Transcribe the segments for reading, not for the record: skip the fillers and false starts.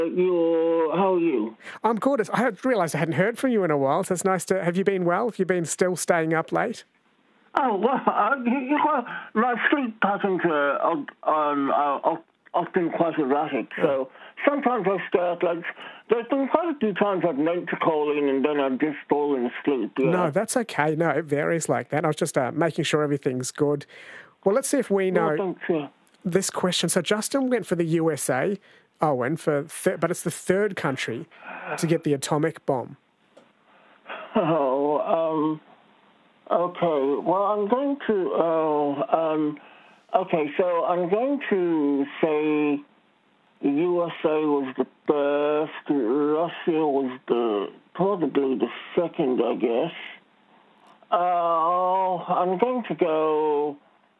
How are you? I'm good. I had realised I hadn't heard from you in a while, so it's nice to... Have you been well? Have you been still staying up late? Oh, well, my sleep patterns are often quite erratic, so sometimes I stay up late. There's been quite a few times I've meant to call in and then I've just fallen asleep. Yeah. No, that's okay. No, it varies like that. I was just making sure everything's good. Well, let's see if we know this question. So Justin went for the USA, Owen, but it's the third country to get the atomic bomb. Okay. Well, I'm going to say the USA was the first, Russia was probably the second, I guess. I'm going to go...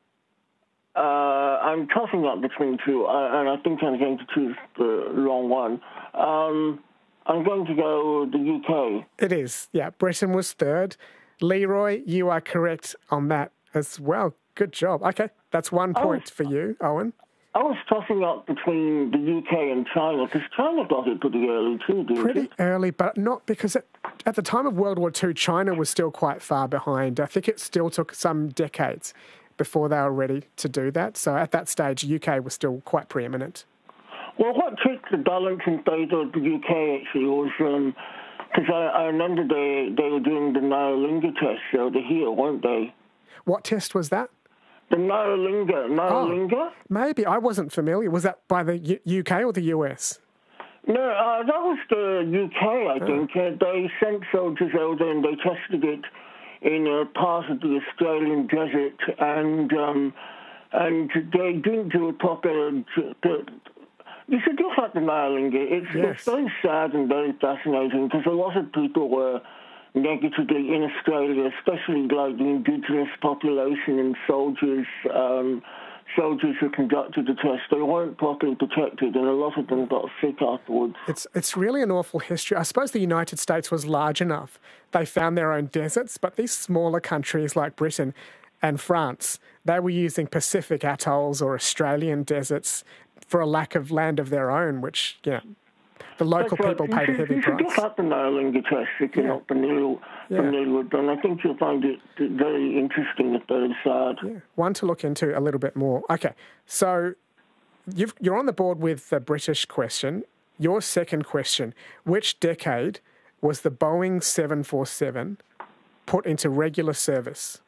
I'm tossing up between two, and I think I'm going to choose the wrong one. I'm going to go the UK. It is, yeah. Britain was third. Leroy, you are correct on that as well. Good job. Okay, that's 1 point for you, Owen. I was tossing up between the UK and China, because China got it pretty early too, didn't it? Pretty early, but not because at the time of World War II, China was still quite far behind. I think it still took some decades before they were ready to do that. So at that stage, UK was still quite preeminent. Well, what tipped the balance in favour of the UK actually was, because I remember they were doing the Nyalingha test over here, weren't they? What test was that? The Nyalingha? Oh, maybe. I wasn't familiar. Was that by the UK or the US? No, that was the UK, I think. They sent soldiers over and they tested it in a part of the Australian desert, and they didn't do a proper... You should look at the Nyalingha. It's very sad and very fascinating, because a lot of people were negatively in Australia, especially like the indigenous population and soldiers who conducted the test. They weren't properly protected, and a lot of them got sick afterwards. It's really an awful history. I suppose the United States was large enough. They found their own deserts, but these smaller countries like Britain and France, they were using Pacific atolls or Australian deserts for a lack of land of their own, which, the local people paid a heavy price. You should look up the Nyalingha test if you're not familiar with them. I think you'll find it very interesting and very sad. Yeah, one to look into a little bit more. Okay, so you're on the board with the British question. Your second question, which decade was the Boeing 747 put into regular service?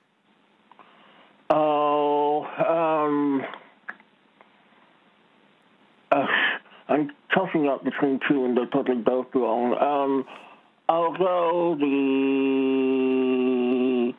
I'm tossing up between two, and they're probably both wrong. I'll go the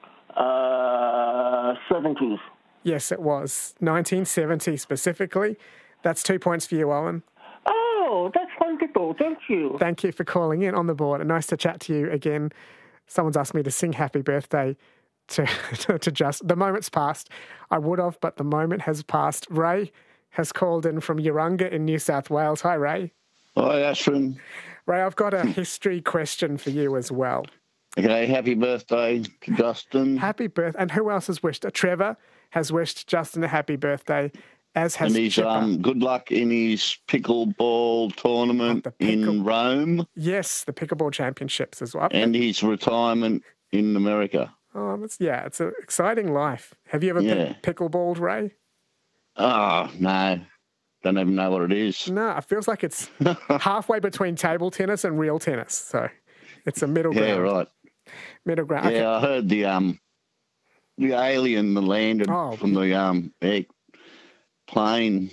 70s. Yes, it was. 1970 specifically. That's 2 points for you, Owen. Oh, that's wonderful. Thank you. Thank you for calling in on the board. And nice to chat to you again. Someone's asked me to sing happy birthday to just... The moment's passed. I would have, but the moment has passed. Ray has called in from Urunga in New South Wales. Hi, Ray. Hi, Ashwin. Ray, I've got a history question for you as well. Okay, happy birthday to Justin. Happy birthday. And who else has wished? Trevor has wished Justin a happy birthday, as has Chipper. And he's good luck in his pickleball tournament in Rome. Yes, the pickleball championships as well. And his retirement in America. Oh, it's an exciting life. Have you ever pickleballed, Ray? Oh, no. Don't even know what it is. No, it feels like it's halfway between table tennis and real tennis. So it's a middle ground. Yeah, right. Middle ground. Yeah, okay. I heard the alien that landed from the plane,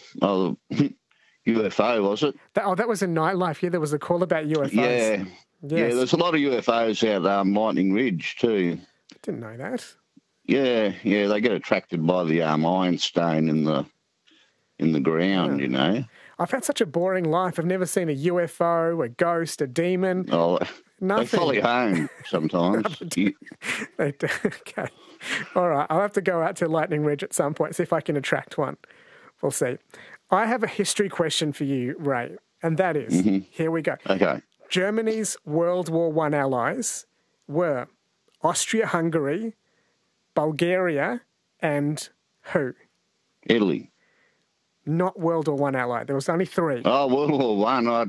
UFO, was it? That was in Nightlife. Yeah, there was a call about UFOs. Yeah. Yes. Yeah, there's a lot of UFOs out Lightning Ridge too. I didn't know that. Yeah, they get attracted by the ironstone in the ground, I've had such a boring life. I've never seen a UFO, a ghost, a demon. Oh, nothing. They follow you home sometimes. They do. Okay. All right. I'll have to go out to Lightning Ridge at some point, see if I can attract one. We'll see. I have a history question for you, Ray, and that is, here we go. Okay. Germany's World War I allies were Austria-Hungary, Bulgaria, and who? Italy. Not World War I ally. There was only three. Oh, World War I.